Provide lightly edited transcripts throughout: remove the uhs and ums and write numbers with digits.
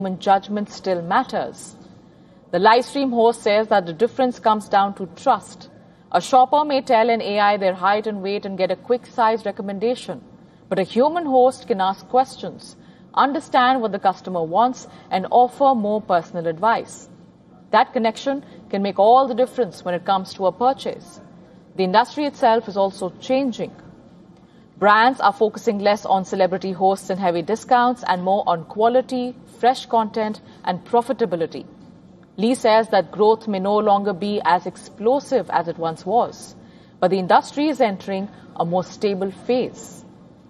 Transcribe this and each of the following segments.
human judgment still matters. The live stream host says that the difference comes down to trust. A shopper may tell an AI their height and weight and get a quick size recommendation, but a human host can ask questions, understand what the customer wants, and offer more personal advice. That connection can make all the difference when it comes to a purchase. The industry itself is also changing. Brands are focusing less on celebrity hosts and heavy discounts and more on quality, fresh content, and profitability. Lee says that growth may no longer be as explosive as it once was, but the industry is entering a more stable phase.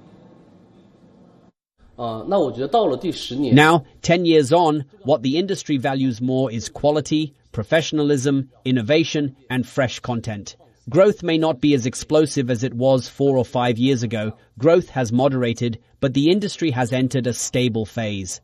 Now, 10 years on, what the industry values more is quality, professionalism, innovation, and fresh content. Growth may not be as explosive as it was 4 or 5 years ago. Growth has moderated, but the industry has entered a stable phase.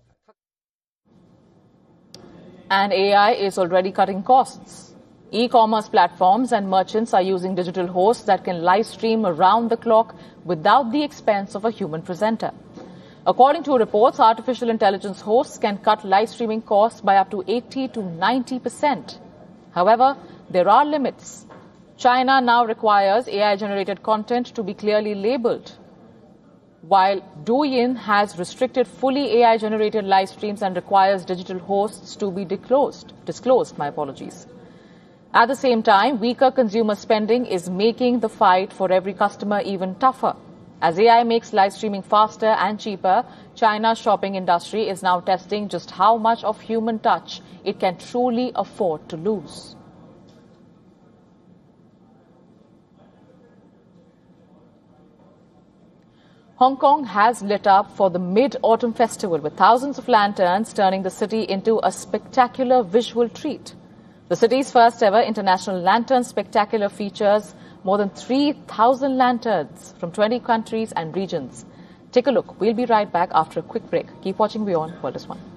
And AI is already cutting costs. E-commerce platforms and merchants are using digital hosts that can live stream around the clock without the expense of a human presenter. According to reports, artificial intelligence hosts can cut live streaming costs by up to 80 to 90%. However, there are limits. China now requires AI-generated content to be clearly labeled, while Douyin has restricted fully AI-generated live streams and requires digital hosts to be disclosed. At the same time, weaker consumer spending is making the fight for every customer even tougher. As AI makes live streaming faster and cheaper, China's shopping industry is now testing just how much of human touch it can truly afford to lose. Hong Kong has lit up for the Mid-Autumn Festival with thousands of lanterns turning the city into a spectacular visual treat. The city's first ever International Lantern Spectacular features more than 3,000 lanterns from 20 countries and regions. Take a look. We'll be right back after a quick break. Keep watching WION World is One.